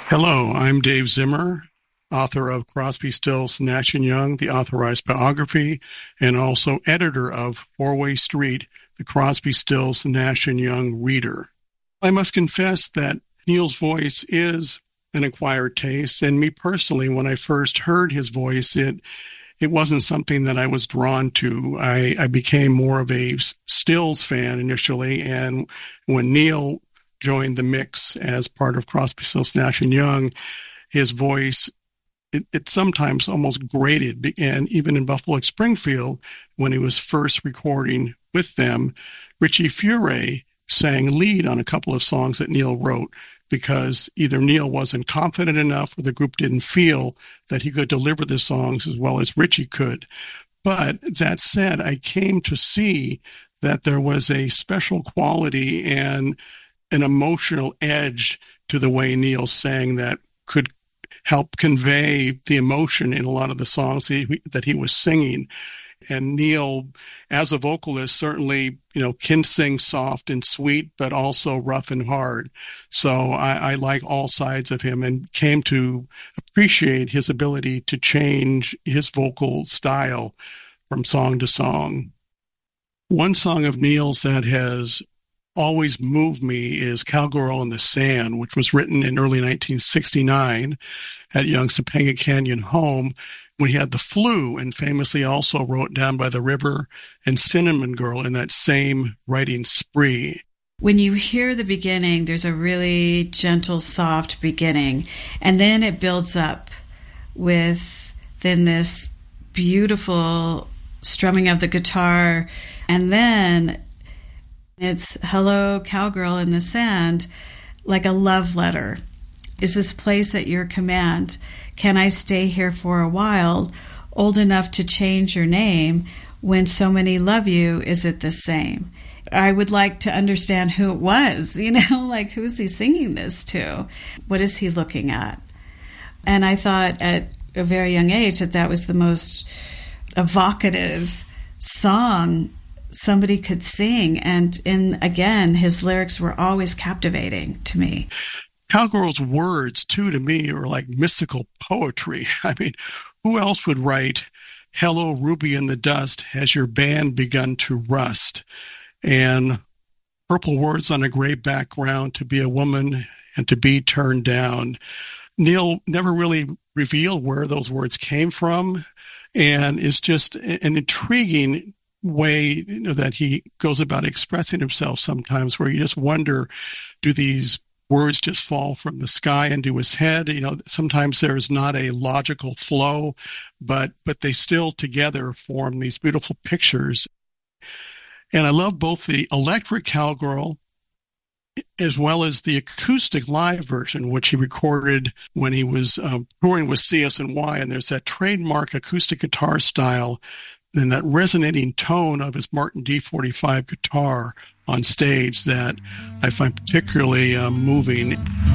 Hello, I'm Dave Zimmer, author of Crosby, Stills, Nash and Young, the authorized biography, and also editor of Four-Way Street, the Crosby, Stills, Nash and Young reader. I must confess that Neil's voice is an acquired taste, and me personally, when I first heard his voice, it wasn't something that I was drawn to. I became more of a Stills fan initially, and when Neil joined the mix as part of Crosby, Stills, Nash and Young, his voice, it sometimes almost grated. And even in Buffalo Springfield, when he was first recording with them, Richie Furay sang lead on a couple of songs that Neil wrote because either Neil wasn't confident enough or the group didn't feel that he could deliver the songs as well as Richie could. But that said, I came to see that there was a special quality and an emotional edge to the way Neil sang that could help convey the emotion in a lot of the songs that he was singing. And Neil, as a vocalist, certainly, can sing soft and sweet, but also rough and hard. So I like all sides of him and came to appreciate his ability to change his vocal style from song to song. One song of Neil's that has always moved me is Cowgirl in the Sand, which was written in early 1969 at Young's Topanga Canyon home when he had the flu, and famously also wrote Down by the River and Cinnamon Girl in that same writing spree. When you hear the beginning, there's a really gentle, soft beginning, and then it builds up with then this beautiful strumming of the guitar, and then it's Hello, Cowgirl in the Sand, like a love letter. Is this place at your command? Can I stay here for a while? Old enough to change your name? When so many love you, is it the same? I would like to understand who it was, like who's he singing this to? What is he looking at? And I thought at a very young age that was the most evocative song somebody could sing. And again, his lyrics were always captivating to me. Cowgirl's words, too, to me, are like mystical poetry. I mean, who else would write, Hello, Ruby in the Dust, has your band begun to rust? And purple words on a gray background, to be a woman and to be turned down. Neil never really revealed where those words came from, and it's just an intriguing way that he goes about expressing himself sometimes, where you just wonder, do these words just fall from the sky into his head? Sometimes there's not a logical flow, but they still together form these beautiful pictures. And I love both the electric Cowgirl as well as the acoustic live version, which he recorded when he was touring with CSNY. And there's that trademark acoustic guitar style and that resonating tone of his Martin D45 guitar on stage that I find particularly moving.